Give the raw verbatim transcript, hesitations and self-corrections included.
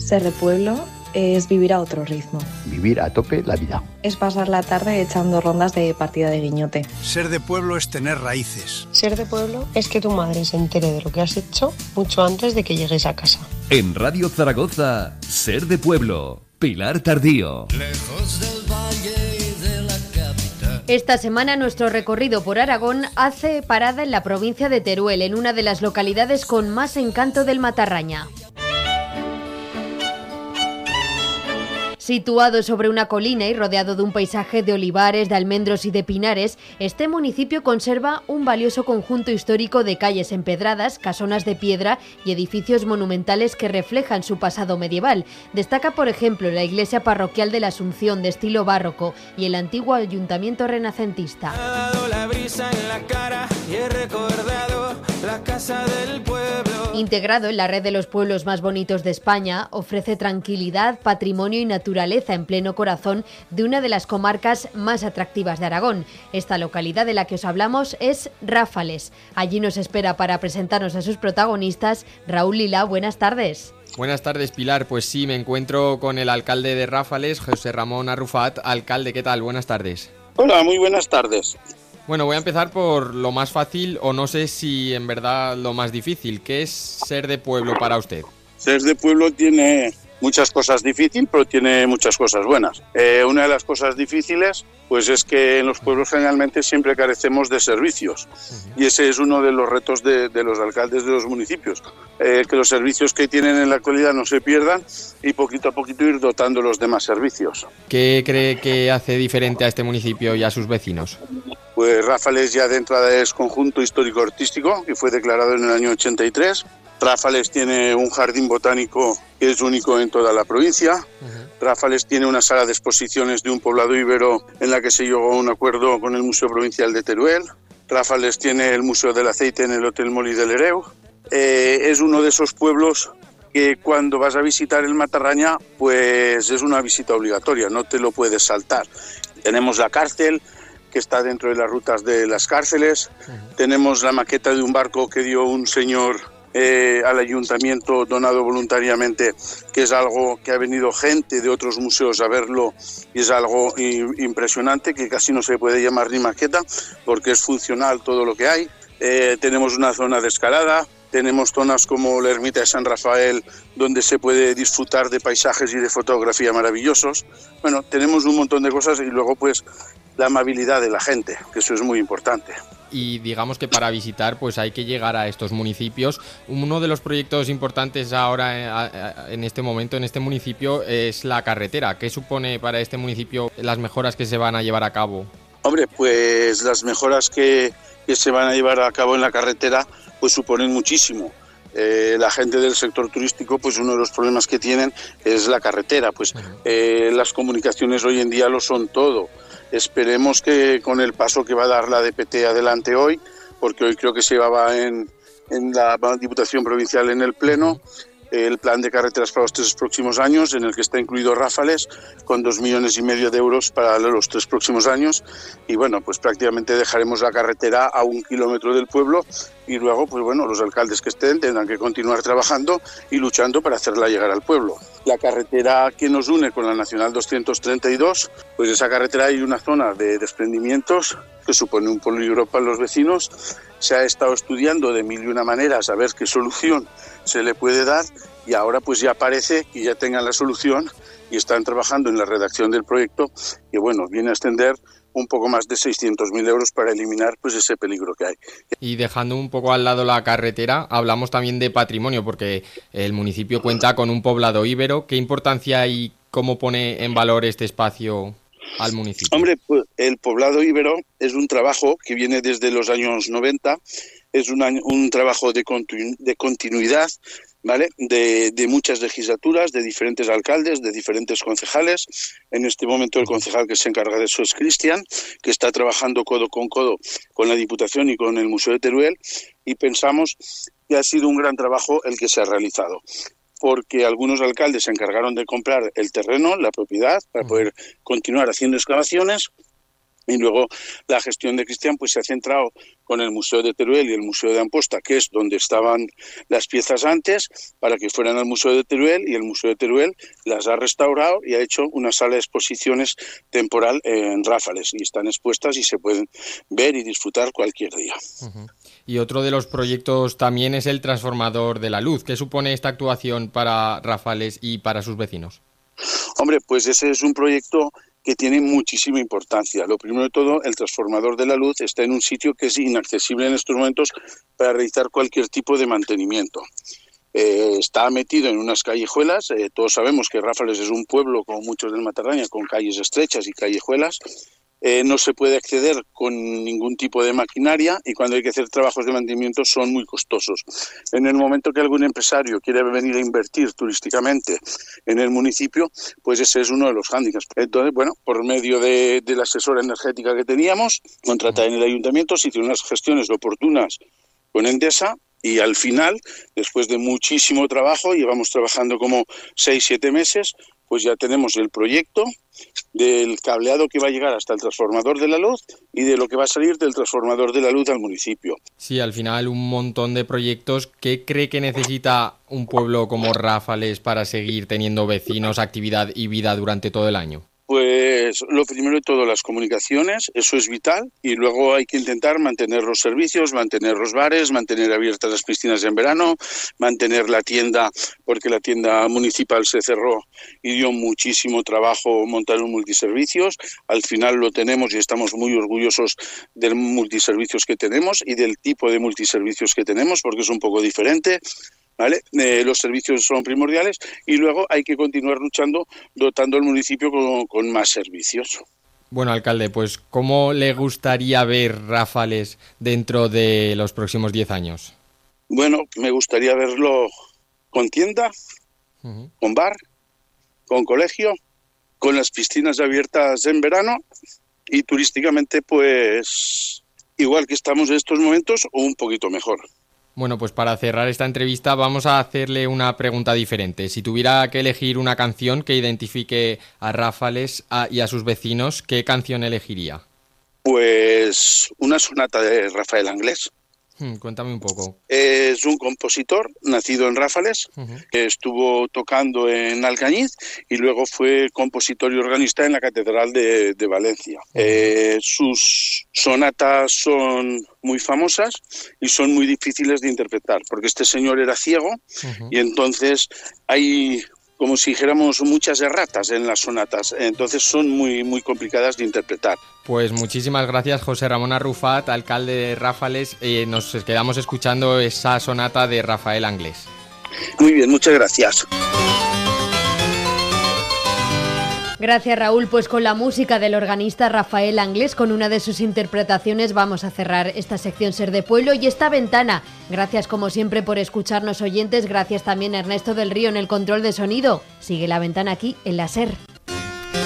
Ser de pueblo es vivir a otro ritmo. Vivir a tope la vida. Es pasar la tarde echando rondas de partida de guiñote. Ser de pueblo es tener raíces. Ser de pueblo es que tu madre se entere de lo que has hecho mucho antes de que llegues a casa. En Radio Zaragoza, Ser de pueblo, Pilar Tardío. Lejos del valle y de la capital. Esta semana nuestro recorrido por Aragón hace parada en la provincia de Teruel, en una de las localidades con más encanto del Matarraña. Situado sobre una colina y rodeado de un paisaje de olivares, de almendros y de pinares, este municipio conserva un valioso conjunto histórico de calles empedradas, casonas de piedra y edificios monumentales que reflejan su pasado medieval. Destaca, por ejemplo, la iglesia parroquial de la Asunción de estilo barroco y el antiguo ayuntamiento renacentista. Ha dado la brisa en la cara y he recordado la casa del pueblo. Integrado en la red de los pueblos más bonitos de España, ofrece tranquilidad, patrimonio y naturaleza en pleno corazón de una de las comarcas más atractivas de Aragón. Esta localidad de la que os hablamos es Ráfales. Allí nos espera para presentarnos a sus protagonistas Raúl Lila. Buenas tardes. Buenas tardes, Pilar. Pues sí, me encuentro con el alcalde de Ráfales, José Ramón Arrufat. Alcalde, ¿qué tal? Buenas tardes. Hola, muy buenas tardes. Bueno, voy a empezar por lo más fácil, o no sé si en verdad lo más difícil. ¿Qué es ser de pueblo para usted? Ser de pueblo tiene muchas cosas difíciles, pero tiene muchas cosas buenas. Eh, una de las cosas difíciles, pues es que en los pueblos generalmente siempre carecemos de servicios. Uh-huh. Y ese es uno de los retos de, de los alcaldes de los municipios. Eh, que los servicios que tienen en la actualidad no se pierdan y poquito a poquito ir dotando los demás servicios. ¿Qué cree que hace diferente a este municipio y a sus vecinos? Pues Ráfales ya de entrada es conjunto histórico-artístico y fue declarado en el año ochenta y tres. Ráfales tiene un jardín botánico que es único en toda la provincia. Uh-huh. Ráfales tiene una sala de exposiciones de un poblado íbero en la que se llegó a un acuerdo con el Museo Provincial de Teruel. Ráfales tiene el Museo del Aceite en el Hotel Molí del Hereu. Eh, es uno de esos pueblos que cuando vas a visitar el Matarraña, pues es una visita obligatoria, no te lo puedes saltar. Tenemos la cárcel, que está dentro de las rutas de las cárceles. Uh-huh. Tenemos la maqueta de un barco que dio un señor eh, al ayuntamiento, donado voluntariamente, que es algo que ha venido gente de otros museos a verlo y es algo i- impresionante, que casi no se puede llamar ni maqueta porque es funcional todo lo que hay. Eh, tenemos una zona de escalada. Tenemos zonas como la ermita de San Rafael, donde se puede disfrutar de paisajes y de fotografía maravillosos. Bueno, tenemos un montón de cosas y luego pues la amabilidad de la gente, que eso es muy importante. Y digamos que para visitar pues hay que llegar a estos municipios. Uno de los proyectos importantes ahora en este momento en este municipio es la carretera. ¿Qué supone para este municipio las mejoras que se van a llevar a cabo? Hombre, pues las mejoras que, que se van a llevar a cabo en la carretera pues suponen muchísimo. Eh, la gente del sector turístico, pues uno de los problemas que tienen es la carretera. Pues eh, las comunicaciones hoy en día lo son todo. Esperemos que con el paso que va a dar la D P T adelante hoy, porque hoy creo que se llevaba en, en la Diputación Provincial en el Pleno, el plan de carreteras para los tres próximos años, en el que está incluido Ráfales, con dos millones y medio de euros para los tres próximos años. Y bueno, pues prácticamente dejaremos la carretera a un kilómetro del pueblo y luego, pues bueno, los alcaldes que estén tendrán que continuar trabajando y luchando para hacerla llegar al pueblo. La carretera que nos une con la Nacional doscientos treinta y dos, pues esa carretera hay una zona de desprendimientos que supone un peligro para los vecinos. Se ha estado estudiando de mil y una maneras a ver qué solución se le puede dar y ahora pues ya parece que ya tengan la solución y están trabajando en la redacción del proyecto que bueno, viene a extender un poco más de seiscientos mil euros para eliminar pues ese peligro que hay. Y dejando un poco al lado la carretera, hablamos también de patrimonio porque el municipio cuenta con un poblado íbero. ¿Qué importancia y cómo pone en valor este espacio al municipio? Hombre, pues el poblado íbero es un trabajo que viene desde los años noventa, es un, año, un trabajo de, continu, de continuidad, ¿vale? De, de muchas legislaturas, de diferentes alcaldes, de diferentes concejales. En este momento el concejal que se encarga de eso es Cristian, que está trabajando codo con codo con la Diputación y con el Museo de Teruel, y pensamos que ha sido un gran trabajo el que se ha realizado, porque algunos alcaldes se encargaron de comprar el terreno, la propiedad, para poder continuar haciendo excavaciones, Y luego la gestión de Cristian pues se ha centrado con el Museo de Teruel y el Museo de Amposta, que es donde estaban las piezas antes, para que fueran al Museo de Teruel, y el Museo de Teruel las ha restaurado y ha hecho una sala de exposiciones temporal en Ráfales, y están expuestas y se pueden ver y disfrutar cualquier día. Uh-huh. Y otro de los proyectos también es el Transformador de la Luz. ¿Qué supone esta actuación para Ráfales y para sus vecinos? Hombre, pues ese es un proyecto que tiene muchísima importancia. Lo primero de todo, el Transformador de la Luz está en un sitio que es inaccesible en estos momentos para realizar cualquier tipo de mantenimiento. Eh, está metido en unas callejuelas. Eh, todos sabemos que Ráfales es un pueblo, como muchos del Matarraña, con calles estrechas y callejuelas. Eh, no se puede acceder con ningún tipo de maquinaria, y cuando hay que hacer trabajos de mantenimiento son muy costosos. En el momento que algún empresario quiere venir a invertir turísticamente en el municipio, pues ese es uno de los hándicaps. Entonces, bueno, por medio de, de la asesora energética que teníamos, contratada en el ayuntamiento, se hicieron unas gestiones oportunas con Endesa, y al final, después de muchísimo trabajo, llevamos trabajando como seis, siete meses, pues ya tenemos el proyecto del cableado que va a llegar hasta el Transformador de la Luz y de lo que va a salir del Transformador de la Luz al municipio. Sí, al final un montón de proyectos. ¿Qué cree que necesita un pueblo como Ráfales para seguir teniendo vecinos, actividad y vida durante todo el año? Pues lo primero de todo, las comunicaciones, eso es vital, y luego hay que intentar mantener los servicios, mantener los bares, mantener abiertas las piscinas en verano, mantener la tienda, porque la tienda municipal se cerró y dio muchísimo trabajo montar un multiservicios. Al final lo tenemos y estamos muy orgullosos del multiservicios que tenemos y del tipo de multiservicios que tenemos, porque es un poco diferente. ¿Vale? Eh, los servicios son primordiales, y luego hay que continuar luchando, dotando al municipio con, con más servicios. Bueno, alcalde, pues ¿cómo le gustaría ver Ráfales dentro de los próximos diez años? Bueno, me gustaría verlo con tienda, uh-huh. con bar, con colegio, con las piscinas abiertas en verano, y turísticamente pues igual que estamos en estos momentos o un poquito mejor. Bueno, pues para cerrar esta entrevista vamos a hacerle una pregunta diferente. Si tuviera que elegir una canción que identifique a Ráfales a, y a sus vecinos, ¿qué canción elegiría? Pues una sonata de Rafael Anglés. Hmm, cuéntame un poco. Es un compositor nacido en Ráfales, uh-huh. que estuvo tocando en Alcañiz y luego fue compositor y organista en la Catedral de, de Valencia. Uh-huh. Eh, sus sonatas son muy famosas y son muy difíciles de interpretar, porque este señor era ciego, uh-huh. y entonces hay, como si dijéramos, muchas erratas en las sonatas, entonces son muy, muy complicadas de interpretar. Pues muchísimas gracias, José Ramón Arrufat, alcalde de Ráfales. Eh, nos quedamos escuchando esa sonata de Rafael Anglés. Muy bien, muchas gracias. Gracias, Raúl. Pues con la música del organista Rafael Anglés, con una de sus interpretaciones, vamos a cerrar esta sección Ser de Pueblo y esta ventana. Gracias, como siempre, por escucharnos, oyentes. Gracias también a Ernesto del Río en el control de sonido. Sigue la ventana aquí en la SER.